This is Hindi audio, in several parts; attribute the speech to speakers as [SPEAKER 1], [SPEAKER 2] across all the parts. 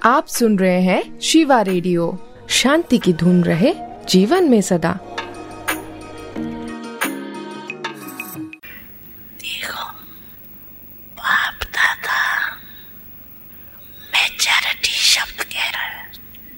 [SPEAKER 1] आप सुन रहे हैं शिवा रेडियो। शांति की धुन रहे जीवन में सदा।
[SPEAKER 2] देखो बाप दादा मेजॉरिटी शब्द कह रहा है,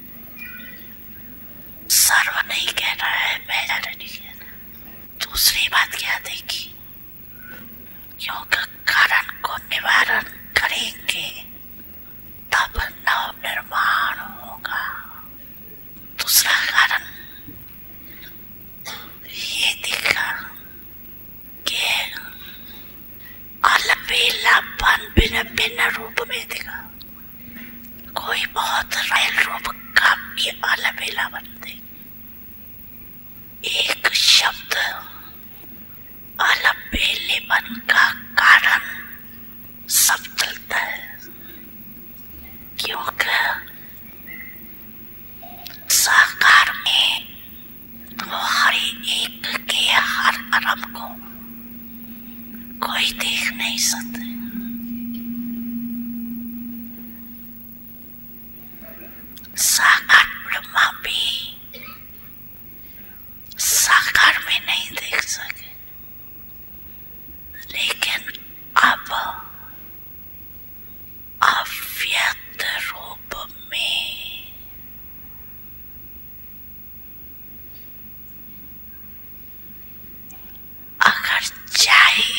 [SPEAKER 2] सर्व नहीं कह रहा है, मेजॉरिटी कह रहा है। दूसरी बात क्या देखी, क्योंकि कारण को निवारण करेंगे तब नव निर्माण होगा। दूसरा कारण ये दिखा कि अलबेलापन भिन्न भिन्न रूप में दिखा। कोई बहुत रायल रूप का भी अलबेलापन दे। एक शब्द अलबेलेपन का कारण सब चलता है, क्योंकि साकार में तो हर एक के हर कर्म को कोई देख नहीं सकते। साकार ब्रह्मा भी साकार में नहीं देख सके, लेकिन अब अव्यक्त रूप में अगर चाहे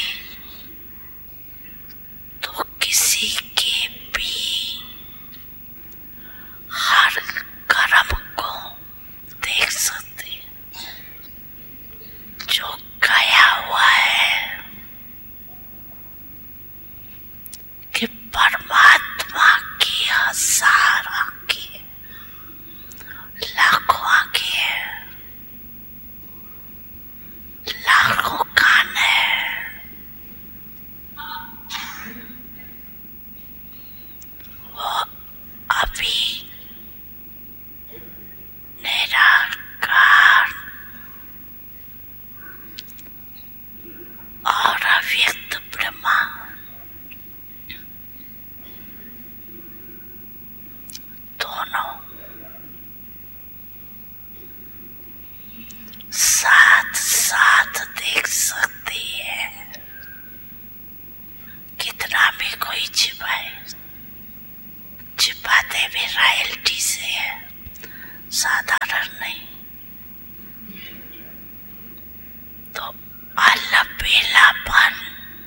[SPEAKER 2] तो किसी के भी हर कर्म को देख सकते हैं जो गया हुआ है कि परमात्मा की हजार आंखें, लाखों आंखें, लाखों कान है, वो अभी निराकार और अव्यक्त ब्रह्मा दोनों साथ साथ देख सकती है। कितना भी कोई छिपाए, छिपाते भी रॉयल्टी से है, साधारण नहीं। तो अलबेलापन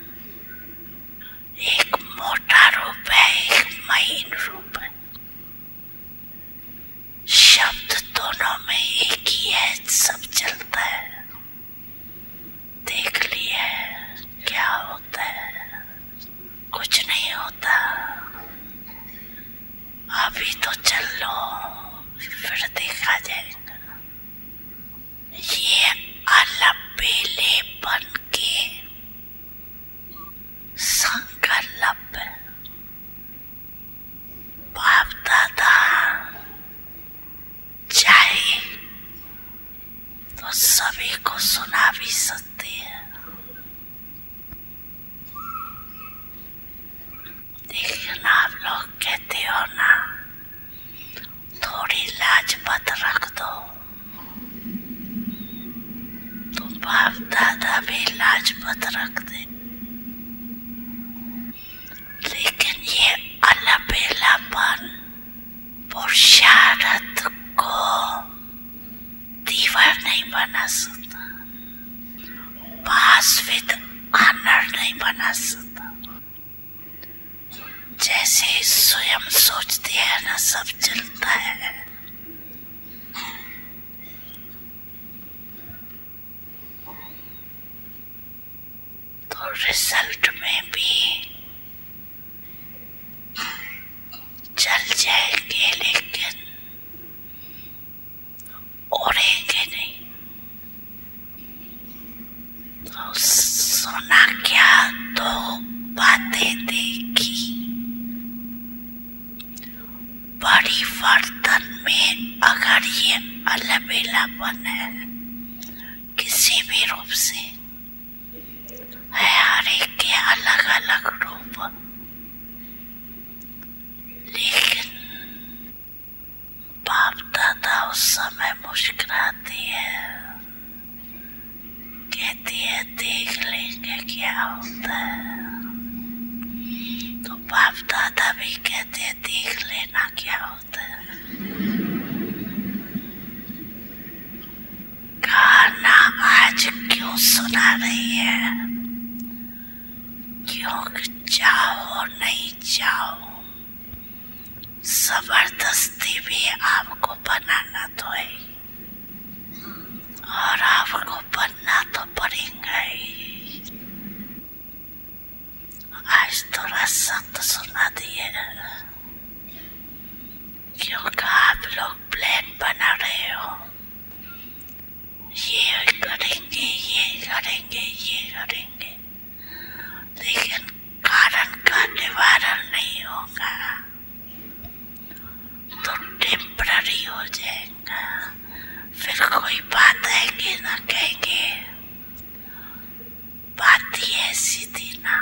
[SPEAKER 2] एक मोटा रूप है, एक महीन रूप है। शब्द दोनों में एक ही है, सब चलता है। देख लिया है क्या होता है, कुछ नहीं होता। अभी तो चल लो, फिर देखा जाएगा। ये अलबेलेपन के संकल्प है। बाप दादा चाहे तो सभी को सुना भी सकते हैं। लेकिन आप लोग कहते हो ना, थोड़ी लाज मत रख दो, तो बाप दादा भी लाज मत रख दे। लेकिन ये अलबेलापन पुरुषार्थ को दीवार नहीं बना सकता, पास विद ऑनर नहीं बना सकता। जैसे स्वयं सोचते हैं ना, सब चलता है। तो रिजल्ट में भी चल जाएंगे, लेकिन उड़ेंगे नहीं। तो सुना क्या, दो बातें देखी। परिवर्तन में अगर ये अलबेलापन है किसी भी रूप से है, हर एक के अलग अलग रूप, लेकिन उस समय मुस्कुराती है, कहती है देख लेंगे क्या होता है। तो बाप दादा भी कहते हैं देख लेना क्या होता है। गाना आज क्यों सुना रही है? क्यों चाहो नहीं चाहो, जबरदस्ती भी आपको बनाना तो है और आपको बनना तो पड़ेगा ही। आज थोड़ा सख्त सुना दिए क्योंकि आप लोग प्लान बना रहे हो, ये करेंगे ये करेंगे ये करेंगे, लेकिन कारण का निवारण नहीं होगा तो टेम्पररी हो जाएगा। फिर कोई बात आएंगे ना, कहेंगे बात ही ऐसी थी ना,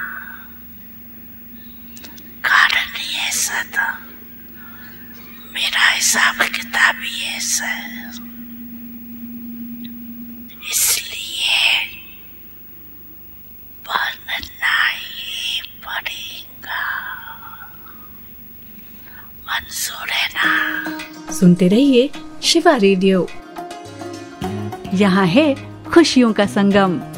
[SPEAKER 2] कारण ही ऐसा था, मेरा हिसाब किताब ही ऐसा है, इसलिए बनना ही पड़ेगा। मंजूर है ना?
[SPEAKER 3] सुनते रहिए शिवा रेडियो। यहाँ है खुशियों का संगम।